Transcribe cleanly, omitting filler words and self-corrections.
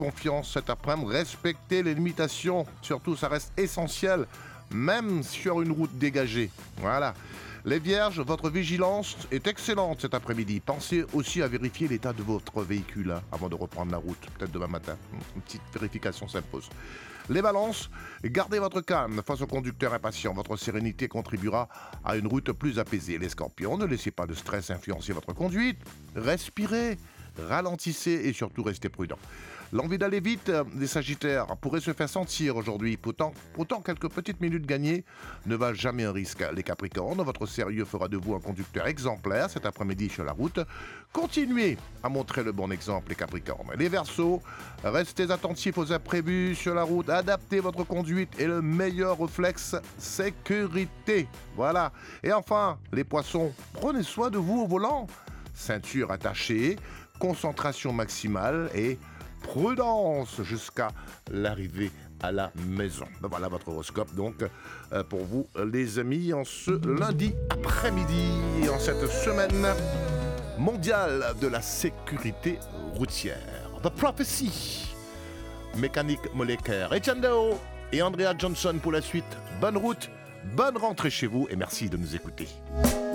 confiance cet après-midi. Respectez les limitations. Surtout, ça reste essentiel, même sur une route dégagée. Voilà. Les vierges, votre vigilance est excellente cet après-midi. Pensez aussi à vérifier l'état de votre véhicule avant de reprendre la route, peut-être demain matin. Une petite vérification s'impose. Les balances, gardez votre calme face au conducteur impatient. Votre sérénité contribuera à une route plus apaisée. Les scorpions, ne laissez pas de stress influencer votre conduite. Respirez, ralentissez et surtout restez prudent. L'envie d'aller vite des sagittaires pourrait se faire sentir aujourd'hui. Pourtant, quelques petites minutes gagnées ne valent jamais un risque. Les capricornes, votre sérieux fera de vous un conducteur exemplaire cet après-midi sur la route. Continuez à montrer le bon exemple, les capricornes. Les verseaux, restez attentifs aux imprévus sur la route. Adaptez votre conduite et le meilleur réflexe, sécurité. Voilà. Et enfin, les poissons, prenez soin de vous au volant. Ceinture attachée, concentration maximale et prudence jusqu'à l'arrivée à la maison. Ben voilà votre horoscope donc pour vous les amis en ce lundi après-midi, en cette semaine mondiale de la sécurité routière. The Prophecy, Mécanique moléculaire. Etienne Dao et Andrea Johnson pour la suite. Bonne route, bonne rentrée chez vous et merci de nous écouter.